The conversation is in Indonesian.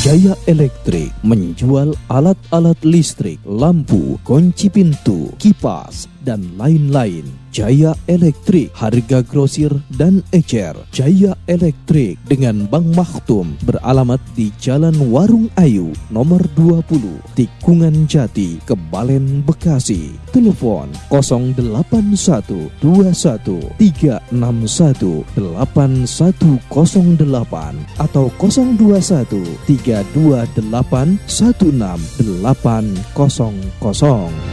Jaya Elektrik menjual alat-alat listrik, lampu, kunci pintu, kipas, dan lain-lain. Jaya Elektrik, harga grosir dan ecer. Jaya Elektrik dengan Bang Maktum beralamat di Jalan Warung Ayu, nomor 20, Tikungan Jati, Kebalen, Bekasi. Telepon 08121361810 atau 02132816800.